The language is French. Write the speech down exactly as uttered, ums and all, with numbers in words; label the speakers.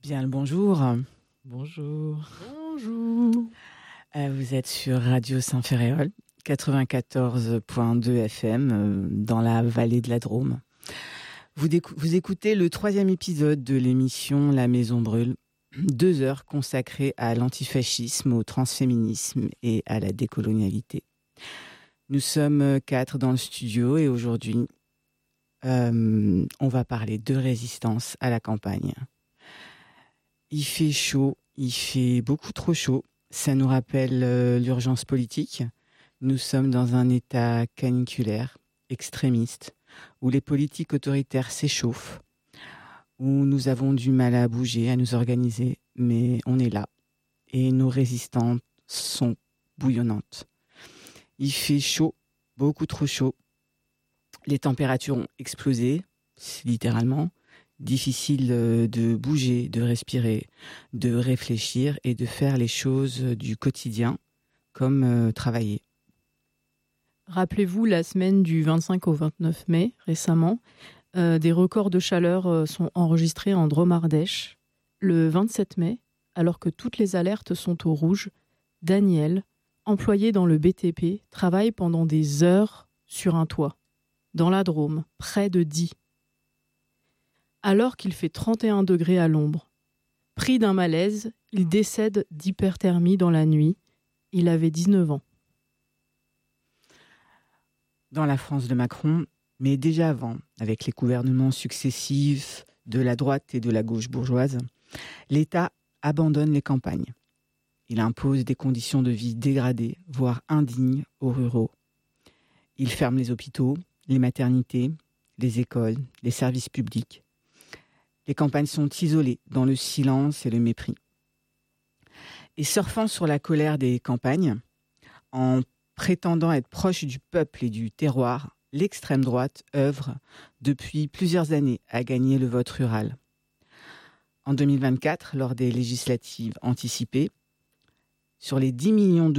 Speaker 1: Bien le bonjour.
Speaker 2: Bonjour.
Speaker 1: Bonjour. Euh, vous êtes sur Radio Saint-Ferréol, quatre-vingt-quatorze point deux F M, euh, dans la vallée de la Drôme. Vous, décou- vous écoutez le troisième épisode de l'émission La Maison Brûle, deux heures consacrées à l'antifascisme, au transféminisme et à la décolonialité. Nous sommes quatre dans le studio et aujourd'hui, euh, on va parler de résistance à la campagne. Il fait chaud, il fait beaucoup trop chaud. Ça nous rappelle euh, l'urgence politique. Nous sommes dans un état caniculaire, extrémiste, où les politiques autoritaires s'échauffent, où nous avons du mal à bouger, à nous organiser, mais on est là. Et nos résistantes sont bouillonnantes. Il fait chaud, beaucoup trop chaud. Les températures ont explosé, littéralement. Difficile de bouger, de respirer, de réfléchir et de faire les choses du quotidien, comme euh, travailler.
Speaker 2: Rappelez-vous la semaine du vingt-cinq au vingt-neuf mai, récemment, euh, des records de chaleur euh, sont enregistrés en Drôme-Ardèche. Le vingt-sept mai, alors que toutes les alertes sont au rouge, Daniel, employé dans le B T P, travaille pendant des heures sur un toit, dans la Drôme, près de Die. Alors qu'il fait trente et un degrés à l'ombre. Pris d'un malaise, il décède d'hyperthermie dans la nuit. Il avait dix-neuf ans.
Speaker 1: Dans la France de Macron, mais déjà avant, avec les gouvernements successifs de la droite et de la gauche bourgeoise, l'État abandonne les campagnes. Il impose des conditions de vie dégradées, voire indignes aux ruraux. Il ferme les hôpitaux, les maternités, les écoles, les services publics. Les campagnes sont isolées dans le silence et le mépris. Et surfant sur la colère des campagnes, en prétendant être proche du peuple et du terroir, l'extrême droite œuvre depuis plusieurs années à gagner le vote rural. En deux mille vingt-quatre, lors des législatives anticipées, sur les dix millions de